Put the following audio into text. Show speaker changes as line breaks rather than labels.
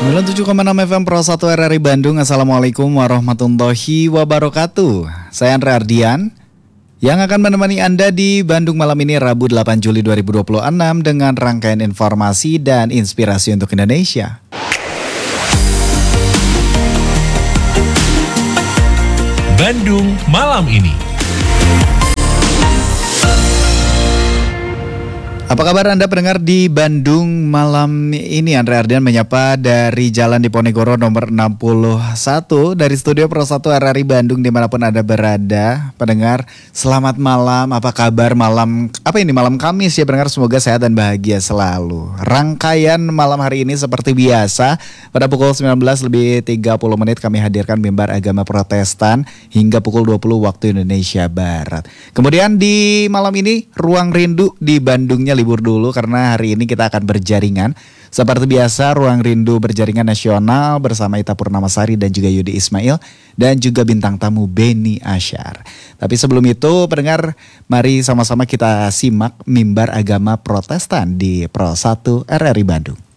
97,6 FM Pro 1 RRI Bandung. Assalamualaikum warahmatullahi wabarakatuh. Saya Andre Ardian yang akan menemani Anda di Bandung malam ini Rabu 8 Juli 2026 dengan rangkaian informasi dan inspirasi untuk Indonesia.
Bandung malam ini.
Apa kabar Anda pendengar di Bandung malam ini? Andre Ardian menyapa dari Jalan Diponegoro nomor 61 dari Studio Pro 1 RRI Bandung dimanapun Anda berada. Pendengar, selamat malam. Apa kabar malam Kamis ya pendengar? Semoga sehat dan bahagia selalu. Rangkaian malam hari ini seperti biasa pada pukul 19:30 kami hadirkan mimbar agama Protestan hingga pukul 20 waktu Indonesia Barat. Kemudian di malam ini Ruang Rindu di Bandungnya libur dulu karena hari ini kita akan berjaringan. Seperti biasa Ruang Rindu berjaringan nasional bersama Ita Purnamasari dan juga Yudi Ismail dan juga bintang tamu Beni Asyar. Tapi sebelum itu pendengar, mari sama-sama kita simak mimbar agama Protestan di Pro 1 RRI Bandung.